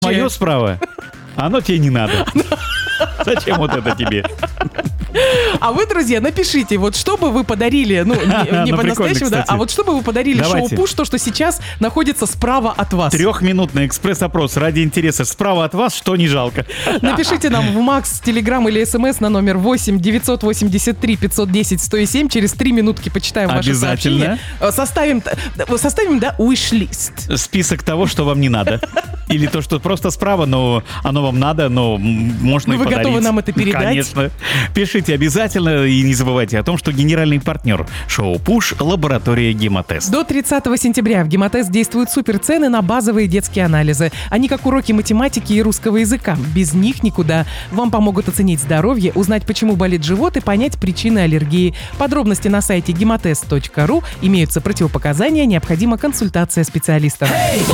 мое справа, оно тебе не надо. Зачем вот это тебе? А вы, друзья, напишите, вот что бы вы подарили, ну, не по-настоящему, да, а вот что бы вы подарили шоу «Пуш», то, что сейчас находится справа от вас. 3-минутный экспресс-опрос ради интереса. Справа от вас, что не жалко. Напишите нам в Макс, Телеграм или СМС на номер 8 983 510 107. Через 3 минутки почитаем ваши сообщения. Составим, да, wish-list. Список того, что вам не надо. Или то, что просто справа, но оно вам надо, но можно и подарить. Вы готовы нам это передать? Конечно. Пишите обязательно и не забывайте о том, что генеральный партнер шоу «Пуш» — лаборатория «Гемотест». До 30 сентября в «Гемотест» действуют суперцены на базовые детские анализы. Они как уроки математики и русского языка. Без них никуда. Вам помогут оценить здоровье, узнать, почему болит живот и понять причины аллергии. Подробности на сайте gematest.ru. Имеются противопоказания, необходима консультация специалиста.